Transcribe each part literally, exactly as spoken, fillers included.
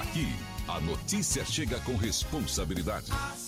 Aqui, a notícia chega com responsabilidade.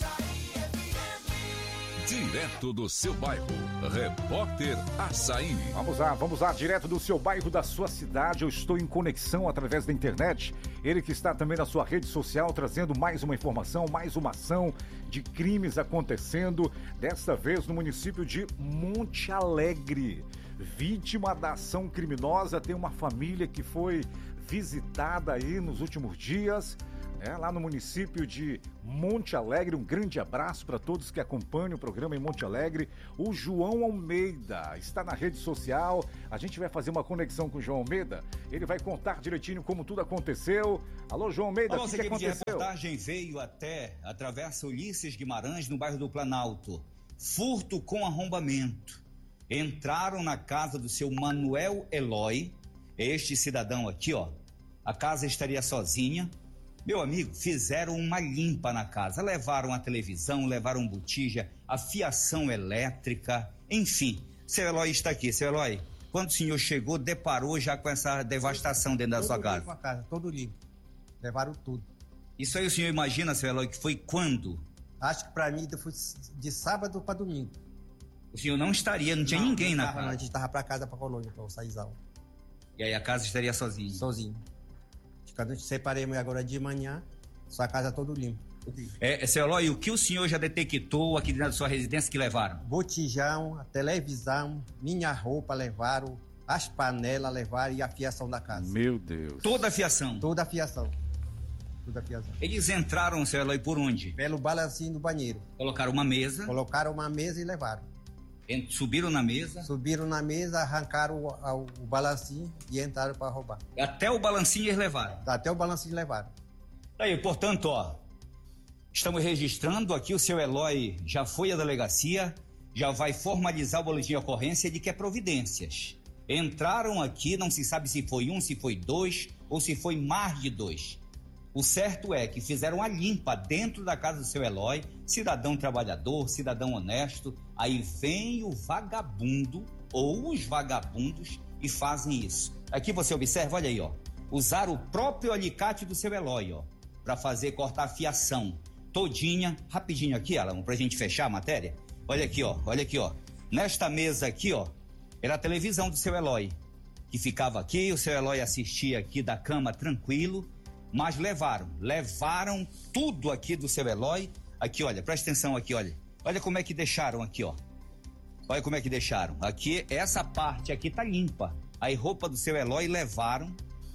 Direto do seu bairro, Repórter Assaí. Vamos lá, vamos lá, direto do seu bairro, da sua cidade. Eu estou em conexão através da internet. Ele que está também na sua rede social, trazendo mais uma informação, mais uma ação de crimes acontecendo, desta vez no município de Monte Alegre. Vítima da ação criminosa, tem uma família que foi visitada aí nos últimos dias, É, lá no município de Monte Alegre. Um grande abraço para todos que acompanham o programa em Monte Alegre. O João Almeida está na rede social. A gente vai fazer uma conexão com o João Almeida. Ele vai contar direitinho como tudo aconteceu. Alô, João Almeida, o que, que aconteceu? A reportagem veio até a Travessa Ulisses Guimarães, no bairro do Planalto. Furto com arrombamento. Entraram na casa do seu Manuel Eloy, este cidadão aqui, ó. A casa estaria sozinha. Meu amigo, fizeram uma limpa na casa, levaram a televisão, levaram botija, a fiação elétrica, enfim. Seu Eloy está aqui. Seu Eloy, quando o senhor chegou, deparou já com essa devastação dentro da sua casa? Todo limpo a casa, todo limpo. Levaram tudo. Isso aí o senhor imagina, seu Eloy, que foi quando? Acho que pra mim foi de sábado pra domingo. O senhor não estaria, não tinha não, ninguém não na tava, casa? Não, a gente tava pra casa, pra colônia, pra Saizal. E aí a casa estaria sozinha? Sozinho. Quando a gente separamos agora de manhã, sua casa todo limpo. É, seu Eloy, o que o senhor já detectou aqui dentro da sua residência que levaram? Botijão, a televisão, minha roupa levaram, as panelas levaram e a fiação da casa. Meu Deus. Toda a fiação? Toda a fiação. Toda a fiação. Eles entraram, seu Eloy, por onde? Pelo balancinho do banheiro. Colocaram uma mesa? Colocaram uma mesa e levaram. Subiram na mesa? Subiram na mesa, arrancaram o, o, o balancinho e entraram para roubar. Até o balancinho eles levaram? Até o balancinho levaram. Aí, portanto, ó, estamos registrando aqui, o seu Eloy já foi à delegacia, já vai formalizar o boletim de ocorrência de que é providências. Entraram aqui, não se sabe se foi um, se foi dois ou se foi mais de dois. O certo é que fizeram a limpa dentro da casa do seu Eloy, cidadão trabalhador, cidadão honesto. Aí vem o vagabundo ou os vagabundos e fazem isso. Aqui você observa, olha aí, ó. Usaram o próprio alicate do seu Eloy, ó, para fazer cortar a fiação todinha. Rapidinho aqui, Alan, pra gente fechar a matéria. Olha aqui, ó, olha aqui, ó. Nesta mesa aqui, ó, era a televisão do seu Eloy, que ficava aqui, o seu Eloy assistia aqui da cama tranquilo. Mas levaram, levaram tudo aqui do seu Eloy. Aqui, olha, presta atenção aqui, olha. Olha como é que deixaram aqui, ó. Olha como é que deixaram. Aqui, essa parte aqui tá limpa. Aí, roupa do seu Eloy levaram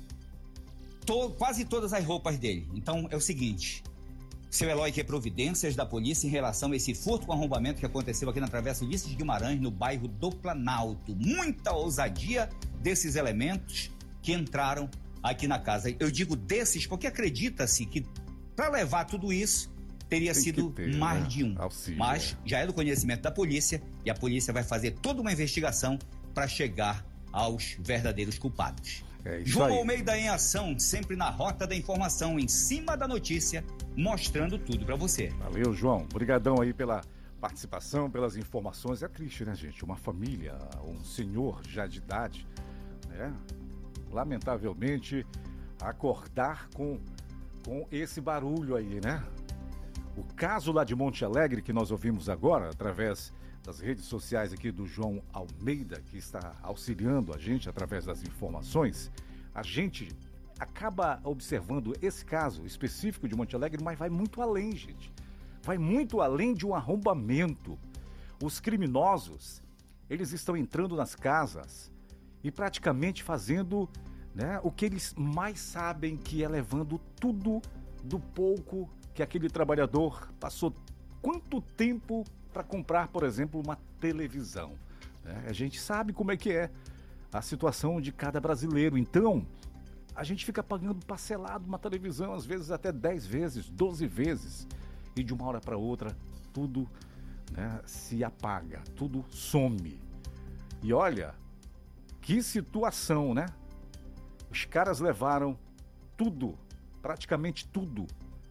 to, quase todas as roupas dele. Então, é o seguinte. O seu Eloy quer providências da polícia em relação a esse furto com arrombamento que aconteceu aqui na Travessa Ulisses Guimarães, no bairro do Planalto. Muita ousadia desses elementos que entraram aqui na casa. Eu digo desses porque acredita-se que para levar tudo isso teria Tem sido ter, mais né? de um. Auxílio, Mas é. já é do conhecimento da polícia e a polícia vai fazer toda uma investigação para chegar aos verdadeiros culpados. É João aí. Almeida em ação, sempre na rota da informação, em cima da notícia, mostrando tudo para você. Valeu, João. Obrigadão aí pela participação, pelas informações. É triste, né, gente? Uma família, um senhor já de idade, né? Lamentavelmente, acordar com, com esse barulho aí, né? O caso lá de Monte Alegre, que nós ouvimos agora, através das redes sociais aqui do João Almeida, que está auxiliando a gente através das informações, a gente acaba observando esse caso específico de Monte Alegre, mas vai muito além, gente. Vai muito além de um arrombamento. Os criminosos, eles estão entrando nas casas e praticamente fazendo, né, o que eles mais sabem, que é levando tudo do pouco que aquele trabalhador passou quanto tempo para comprar, por exemplo, uma televisão. Né? A gente sabe como é que é a situação de cada brasileiro. Então, a gente fica pagando parcelado uma televisão, às vezes até dez vezes, doze vezes. E de uma hora para outra, tudo, né, se apaga, tudo some. E olha, que situação, né? Os caras levaram tudo, praticamente tudo.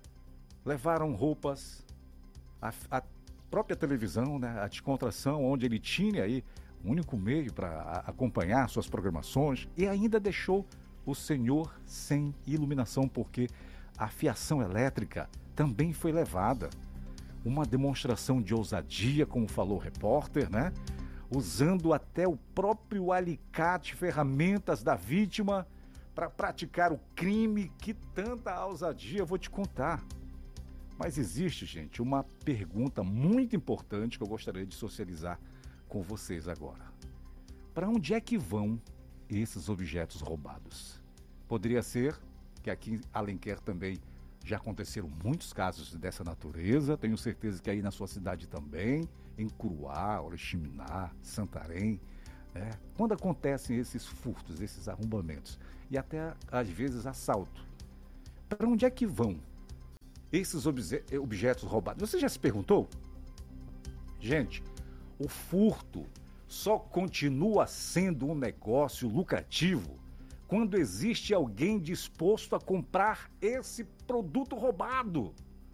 Levaram roupas, a, a própria televisão, né? A descontração, onde ele tinha aí o único meio para acompanhar suas programações, e ainda deixou o senhor sem iluminação, porque a fiação elétrica também foi levada. Uma demonstração de ousadia, como falou o repórter, né? Usando até o próprio alicate, ferramentas da vítima para praticar o crime. Que tanta ousadia, eu vou te contar. Mas existe, gente, uma pergunta muito importante que eu gostaria de socializar com vocês agora. Para onde é que vão esses objetos roubados? Poderia ser que aqui em Alenquer também já aconteceram muitos casos dessa natureza, tenho certeza que aí na sua cidade também, em Curuá, Oriximiná, Santarém, né? Quando acontecem esses furtos, esses arrombamentos e até às vezes assalto, para onde é que vão esses obje- objetos roubados? Você já se perguntou? Gente, o furto só continua sendo um negócio lucrativo quando existe alguém disposto a comprar esse produto roubado.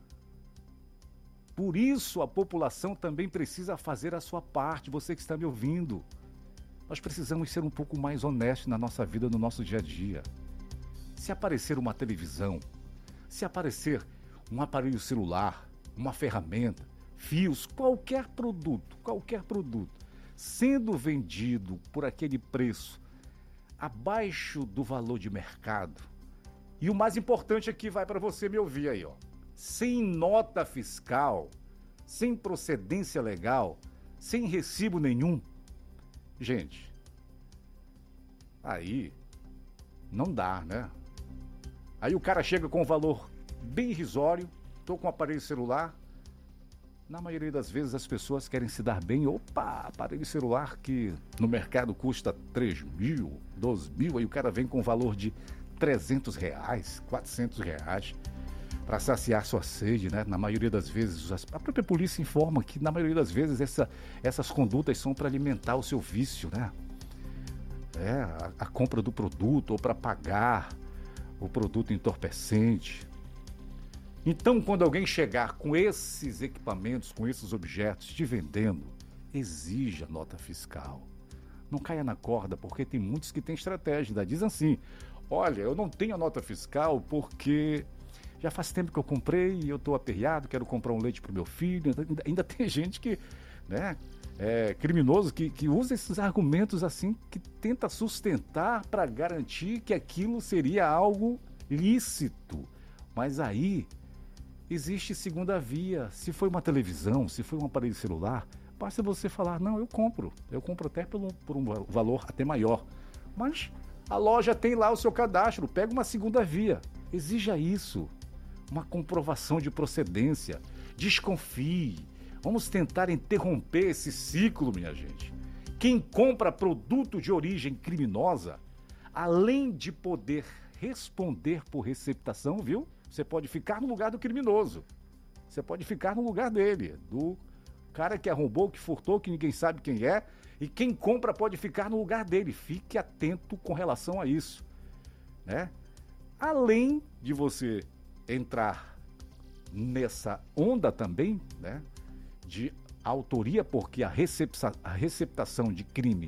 Por isso a população também precisa fazer a sua parte, você que está me ouvindo. Nós precisamos ser um pouco mais honestos na nossa vida, no nosso dia a dia. Se aparecer uma televisão, se aparecer um aparelho celular, uma ferramenta, fios, qualquer produto, qualquer produto, sendo vendido por aquele preço abaixo do valor de mercado, e o mais importante aqui vai para você me ouvir aí, ó, sem nota fiscal, sem procedência legal, sem recibo nenhum, gente, aí não dá, né? Aí o cara chega com um valor bem irrisório, tô com um aparelho celular. Na maioria das vezes as pessoas querem se dar bem. Opa, aparelho celular que no mercado custa três mil, doze mil, aí o cara vem com um valor de trezentos reais, quatrocentos reais para saciar sua sede, né? Na maioria das vezes, a própria polícia informa que na maioria das vezes essa, essas condutas são para alimentar o seu vício, né? É, a, a compra do produto ou para pagar o produto entorpecente. Então, quando alguém chegar com esses equipamentos, com esses objetos, te vendendo, exija nota fiscal. Não caia na corda, porque tem muitos que têm estratégia. Né? Dizem assim, olha, eu não tenho a nota fiscal porque já faz tempo que eu comprei e eu estou aperreado, quero comprar um leite para o meu filho. Ainda, ainda tem gente que, né, é criminoso, que, que usa esses argumentos assim, que tenta sustentar para garantir que aquilo seria algo lícito. Mas aí existe segunda via. Se foi uma televisão, se foi um aparelho celular, basta você falar, não, eu compro. Eu compro até por um, por um valor até maior. Mas a loja tem lá o seu cadastro, pega uma segunda via. Exija isso. Uma comprovação de procedência. Desconfie. Vamos tentar interromper esse ciclo, minha gente. Quem compra produto de origem criminosa, além de poder responder por receptação, viu? Você pode ficar no lugar do criminoso. Você pode ficar no lugar dele, do cara que arrombou, que furtou, que ninguém sabe quem é. E quem compra pode ficar no lugar dele. Fique atento com relação a isso, né? Além de você entrar nessa onda também, né, de autoria, porque a, recepça, a receptação de crime,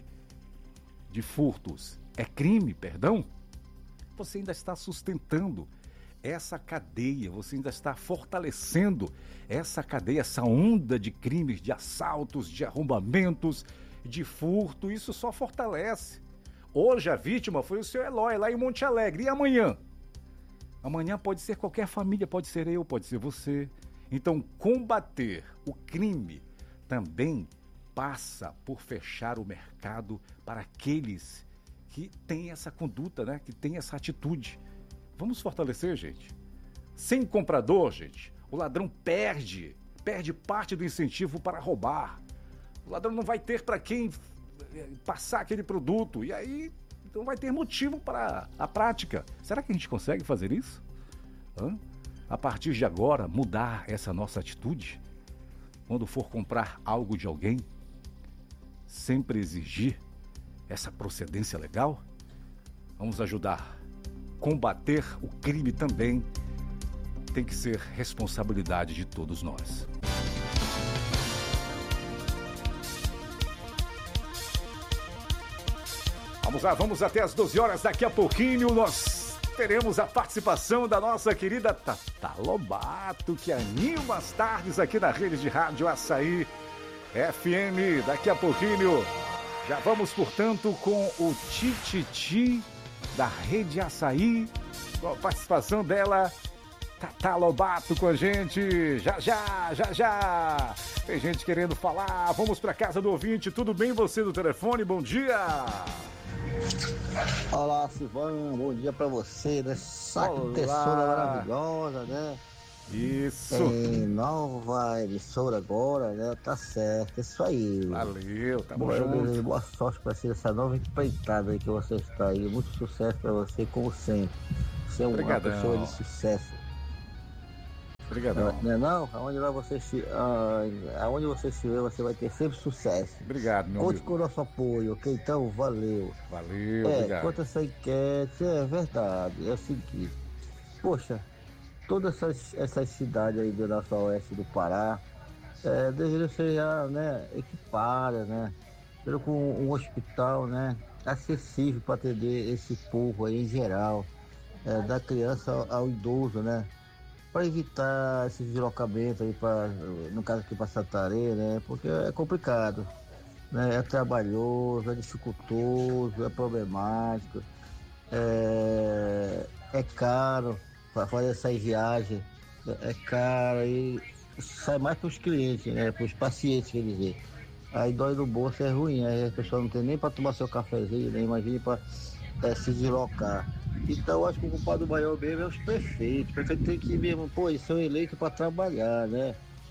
de furtos, é crime, perdão, você ainda está sustentando essa cadeia, você ainda está fortalecendo essa cadeia, essa onda de crimes, de assaltos, de arrombamentos, de furto. Isso só fortalece. Hoje a vítima foi o seu Eloy, lá em Monte Alegre. E amanhã? Amanhã pode ser qualquer família, pode ser eu, pode ser você. Então, combater o crime também passa por fechar o mercado para aqueles que têm essa conduta, né? Que têm essa atitude. Vamos fortalecer, gente. Sem comprador, gente, o ladrão perde, perde parte do incentivo para roubar. O ladrão não vai ter para quem passar aquele produto e aí não vai ter motivo para a prática. Será que a gente consegue fazer isso? Hã? A partir de agora, mudar essa nossa atitude? Quando for comprar algo de alguém, sempre exigir essa procedência legal? Vamos ajudar. Combater o crime também tem que ser responsabilidade de todos nós. Vamos lá, vamos até as doze horas. Daqui a pouquinho nós teremos a participação da nossa querida Tata Lobato, que anima as tardes aqui na rede de rádio Açaí F M. Daqui a pouquinho já vamos, portanto, com o Tititi da rede Açaí, com a participação dela, Tata Lobato com a gente. Já, já, já, já. Tem gente querendo falar. Vamos para casa do ouvinte. Tudo bem, você do telefone? Bom dia. Olá, Silvão, bom dia pra você, né? Saco tesoura maravilhosa, né? Isso. Tem nova emissora agora, né? Tá certo, isso aí. Valeu, tamo boa, junto. Boa sorte pra ser essa nova empreitada aí que você está aí. Muito sucesso pra você, como sempre. Você é uma Obrigadão. pessoa de sucesso. Obrigadão. Não é não? Aonde, lá você, aonde você estiver, você vai ter sempre sucesso. Obrigado, meu Conte amigo. com o nosso apoio, ok? Então, valeu. Valeu, é, obrigado. Quanto a essa enquete, é verdade, é o seguinte. Poxa, todas essas, essas cidades aí do nosso oeste do Pará é, deveriam ser já, né, equipadas, né? Com um hospital, né, acessível para atender esse povo aí em geral, é, da criança ao, ao idoso, né? Para evitar esses deslocamentos aí, pra, no caso aqui para Santarém, né? Porque é complicado, né? É trabalhoso, é dificultoso, é problemático, é, é caro para fazer essas viagens, é caro e sai mais para os clientes, né? Para os pacientes, quer dizer. Aí dói no bolso, é ruim, aí a pessoa não tem nem para tomar seu cafezinho, né? Imagine para é, se deslocar. Então eu acho que o culpado maior mesmo é os prefeitos. O prefeito tem que mesmo, pô, eles são eleitos para trabalhar, né?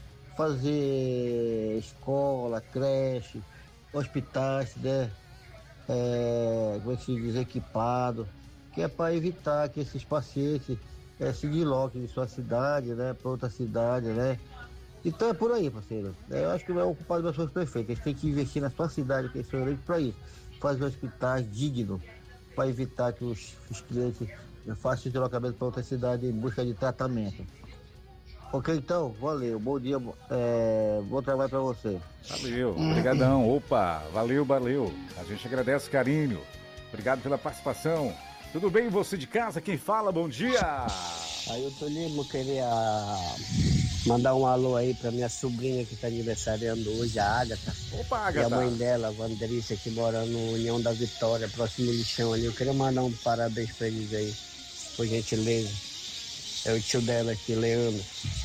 Fazer escola, creche, hospitais, né? É, como é que se diz, equipado, que é para evitar que esses pacientes é, se desloquem de sua cidade, né? Para outra cidade, né? Então é por aí, parceiro. Eu acho que não é o culpado dos seus prefeitos. Eles têm que investir na sua cidade, que eles são eleitos para isso. Fazer hospitais dignos, para evitar que os, os clientes façam deslocamento para outra cidade em busca de tratamento. Ok, então, valeu, bom dia, é, bom trabalho para você. Valeu, obrigadão, opa, valeu, valeu. A gente agradece o carinho, obrigado pela participação. Tudo bem, você de casa, quem fala, bom dia. Aí eu tô Lima, eu queria mandar um alô aí pra minha sobrinha que tá aniversariando hoje, a Ágata. Opa, Ágata. E a mãe dela, a Vandrícia, que mora no União da Vitória, próximo lixão ali. Eu queria mandar um parabéns pra eles aí, por gentileza. É o tio dela aqui, Leandro.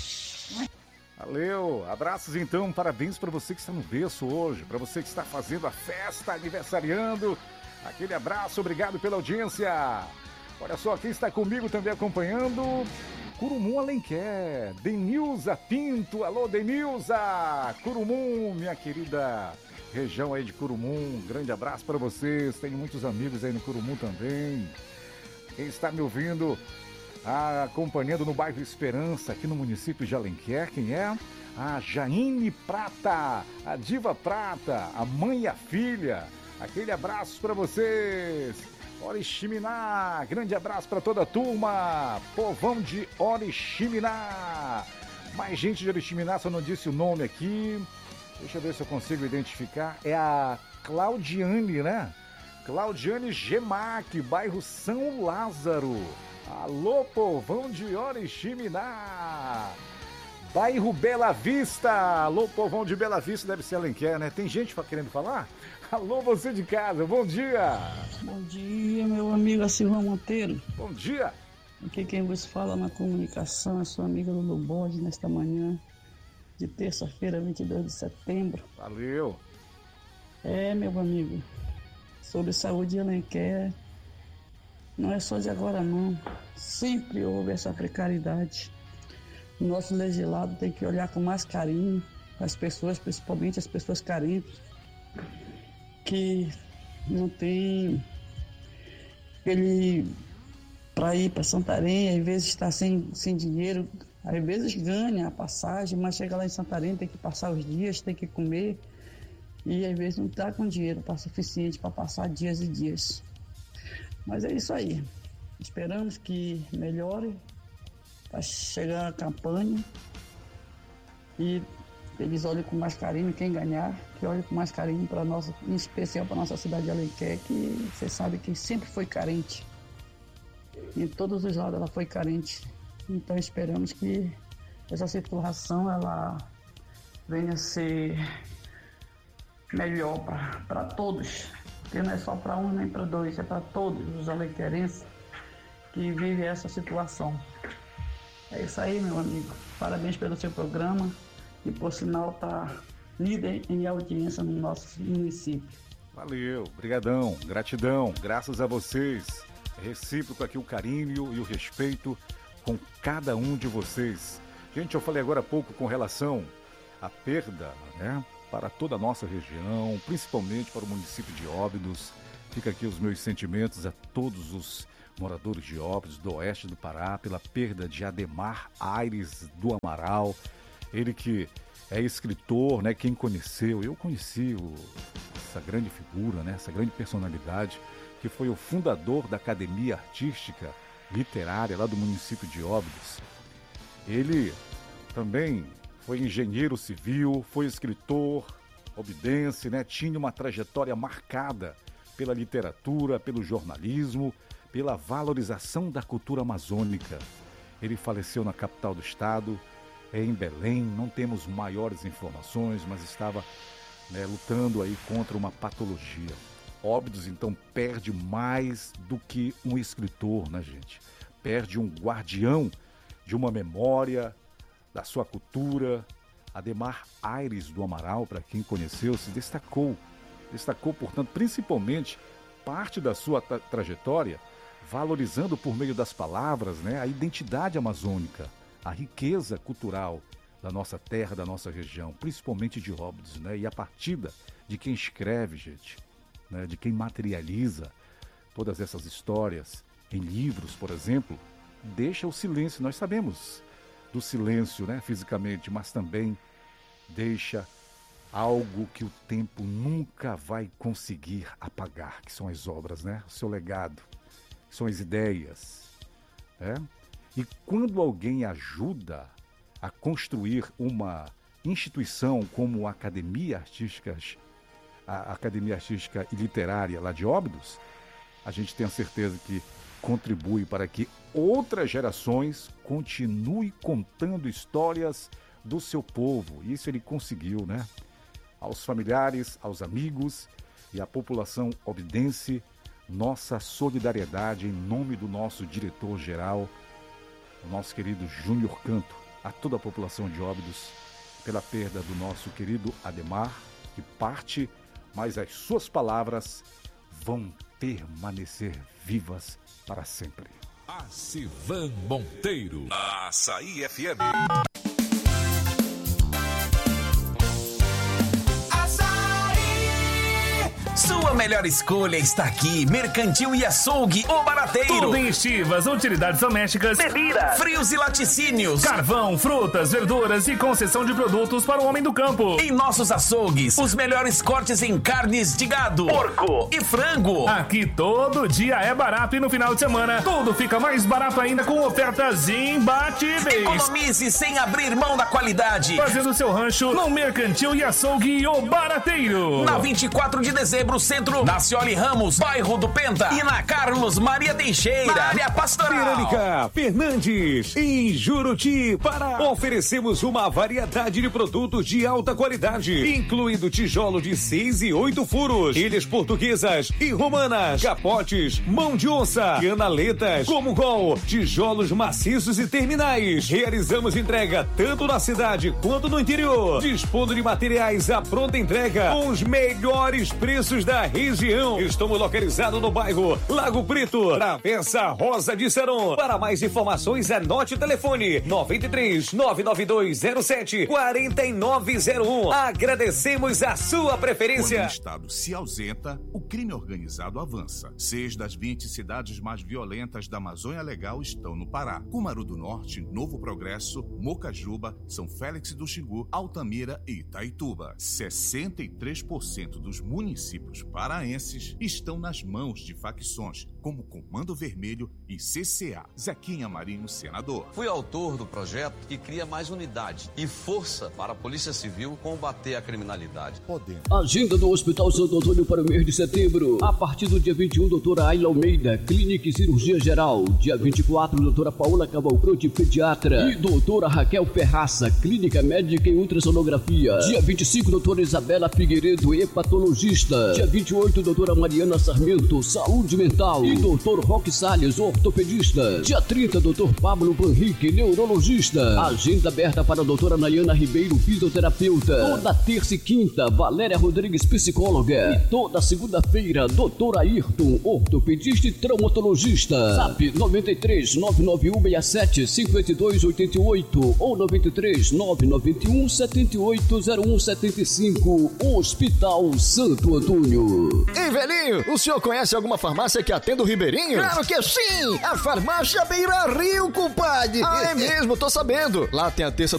Valeu, abraços então, parabéns para você que está no berço hoje, para você que está fazendo a festa, aniversariando. Aquele abraço, obrigado pela audiência. Olha só, quem está comigo também acompanhando, Curumum Alenquer, Denilza Pinto, alô Denilza, Curumum, minha querida região aí de Curumum, grande abraço para vocês, tenho muitos amigos aí no Curumum também. Quem está me ouvindo, acompanhando no bairro Esperança, aqui no município de Alenquer, quem é? A Jaine Prata, a Diva Prata, a mãe e a filha, aquele abraço para vocês. Oriximiná, grande abraço para toda a turma, povão de Oriximiná. Mais gente de Oriximiná, só não disse o nome aqui. Deixa eu ver se eu consigo identificar. É a Claudiane, né? Claudiane Gemac, bairro São Lázaro. Alô, povão de Oriximiná. Bairro Bela Vista. Alô, povão de Bela Vista, deve ser Alenquer, né? Tem gente querendo falar? Alô, você de casa, bom dia. Bom dia, meu amigo Silvão Monteiro. Bom dia. Aqui quem vos fala na comunicação é sua amiga Lulu Bode, nesta manhã de terça-feira, vinte e dois de setembro. Valeu. É, meu amigo, sobre saúde em Alenquer, não é só de agora não, sempre houve essa precariedade. O nosso legislado tem que olhar com mais carinho as pessoas, principalmente as pessoas carentes, que não tem ele para ir para Santarém, às vezes está sem, sem dinheiro, às vezes ganha a passagem, mas chega lá em Santarém, tem que passar os dias, tem que comer, e às vezes não está com dinheiro para suficiente para passar dias e dias. Mas é isso aí, esperamos que melhore, para chegar a campanha e eles olhem com mais carinho, quem ganhar, que olhe com mais carinho para nossa, em especial para nossa cidade de Alenquer, que você sabe que sempre foi carente. em todos os lados ela foi carente. Então esperamos que essa situação ela venha a ser melhor para todos, porque não é só para um nem para dois, é para todos os alequerenses que vivem essa situação. É isso aí, meu amigo. Parabéns pelo seu programa, que por sinal está líder em audiência no nosso município. Valeu, brigadão, gratidão, graças a vocês. É recíproco aqui o carinho e o respeito com cada um de vocês. Gente, eu falei agora há pouco com relação à perda, né, para toda a nossa região, principalmente para o município de Óbidos. Fica aqui os meus sentimentos a todos os moradores de Óbidos, do oeste do Pará, pela perda de Ademar Aires do Amaral. Ele que é escritor, né? Quem conheceu, eu conheci o, essa grande figura, né? Essa grande personalidade, que foi o fundador da Academia Artística Literária lá do município de Óbidos. Ele também foi engenheiro civil, foi escritor, obidense, né? Tinha uma trajetória marcada pela literatura, pelo jornalismo, pela valorização da cultura amazônica. Ele faleceu na capital do estado, em Belém. Não temos maiores informações, mas estava, né, lutando aí contra uma patologia. Óbidos, então, perde mais do que um escritor, né, gente? Perde um guardião de uma memória, da sua cultura. Ademar Aires do Amaral, para quem conheceu, se destacou. Destacou, portanto, principalmente parte da sua tra- trajetória, valorizando por meio das palavras, né, a identidade amazônica, a riqueza cultural da nossa terra, da nossa região, principalmente de Óbidos, né, e a partida de quem escreve, gente, né, de quem materializa todas essas histórias em livros, por exemplo, deixa o silêncio. Nós sabemos do silêncio, né, fisicamente, mas também deixa algo que o tempo nunca vai conseguir apagar, que são as obras, né, o seu legado, que são as ideias, né? E quando alguém ajuda a construir uma instituição como a Academia Artística, a Academia Artística e Literária lá de Óbidos, a gente tem a certeza que contribui para que outras gerações continuem contando histórias do seu povo. Isso ele conseguiu, né? Aos familiares, aos amigos e à população obidense, nossa solidariedade em nome do nosso diretor-geral, o nosso querido Júnior Canto, a toda a população de Óbidos, pela perda do nosso querido Ademar, que parte, mas as suas palavras vão permanecer vivas para sempre. Acivan Monteiro, Açaí F M. Sua melhor escolha está aqui. Mercantil e Açougue, o Barateiro. Tudo em estivas, utilidades domésticas, bebida, frios e laticínios, carvão, frutas, verduras e concessão de produtos para o homem do campo. Em nossos açougues, os melhores cortes em carnes de gado, porco e frango. Aqui todo dia é barato e no final de semana tudo fica mais barato ainda com ofertas imbatíveis. Economize sem abrir mão da qualidade. Fazendo seu rancho no Mercantil e Açougue, o Barateiro. Na vinte e quatro de dezembro, Centro, na Cioli Ramos, bairro do Penta, e na Carlos Maria Teixeira, área Pastoral. Cerâmica Fernandes, em Juruti, Pará. Oferecemos uma variedade de produtos de alta qualidade, incluindo tijolo de seis e oito furos, ilhas portuguesas e romanas, capotes, mão de onça, canaletas, como gol, tijolos maciços e terminais. Realizamos entrega tanto na cidade quanto no interior, dispondo de materiais à pronta entrega com os melhores preços da região. Estamos localizados no bairro Lago Preto, Travessa Rosa de Saron. Para mais informações, anote o telefone nove três nove nove dois zero sete quatro nove zero um. Agradecemos a sua preferência. Quando o Estado se ausenta, o crime organizado avança. Seis das vinte cidades mais violentas da Amazônia Legal estão no Pará: Cumaru do Norte, Novo Progresso, Mocajuba, São Félix do Xingu, Altamira e Itaituba. sessenta e três por cento dos municípios paraenses estão nas mãos de facções como Comando Vermelho e C C A. Zequinha Marinho, senador. Fui autor do projeto que cria mais unidade e força para a Polícia Civil combater a criminalidade. Podemos. Agenda do Hospital Santo Antônio para o mês de setembro. A partir do dia vinte e um, doutora Ayla Almeida, Clínica e Cirurgia Geral. Dia vinte e quatro, doutora Paola Cavalcante, Pediatra. E doutora Raquel Ferraça, Clínica Médica e Ultrassonografia. Dia vinte e cinco, doutora Isabela Figueiredo, Hepatologista. Dia vinte e oito, doutora Mariana Sarmento, Saúde Mental. E doutor Roque Salles, Ortopedista. Dia trinta, doutor Pablo Panrique, Neurologista. Agenda aberta para a doutora Nayana Ribeiro, Fisioterapeuta. Toda terça e quinta, Valéria Rodrigues, Psicóloga. E toda segunda-feira, doutor Ayrton, Ortopedista e Traumatologista. Zap noventa e três, nove nove um, seis sete, cinco dois oito oito ou noventa e três, nove nove um, sete oito zero um sete cinco. Hospital Santo Antônio. Ei, velhinho, o senhor conhece alguma farmácia que atenda o Ribeirinho? Claro que sim! A farmácia Beira Rio, compadre! Ah, é mesmo, tô sabendo. Lá tem a terça